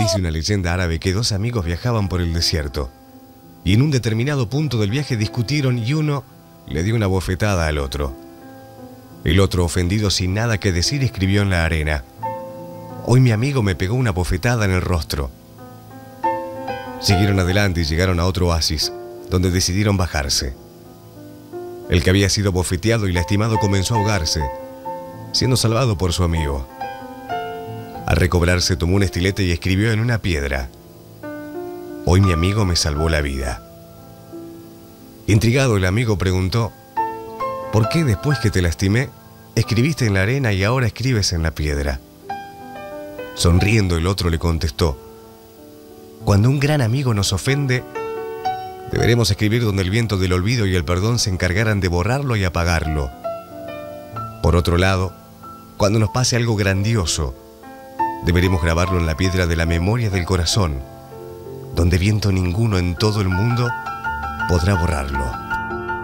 Dice una leyenda árabe que dos amigos viajaban por el desierto y en un determinado punto del viaje discutieron y uno le dio una bofetada al otro. El otro, ofendido sin nada que decir, escribió en la arena: «Hoy mi amigo me pegó una bofetada en el rostro». Siguieron adelante y llegaron a otro oasis, donde decidieron bajarse. El que había sido bofeteado y lastimado comenzó a ahogarse, siendo salvado por su amigo. Al recobrarse tomó un estilete y escribió en una piedra: «Hoy mi amigo me salvó la vida». Intrigado, el amigo preguntó: «¿Por qué después que te lastimé, escribiste en la arena y ahora escribes en la piedra?». Sonriendo, el otro le contestó: «Cuando un gran amigo nos ofende, deberemos escribir donde el viento del olvido y el perdón se encargaran de borrarlo y apagarlo. Por otro lado, cuando nos pase algo grandioso, deberemos grabarlo en la piedra de la memoria del corazón, donde viento ninguno en todo el mundo podrá borrarlo».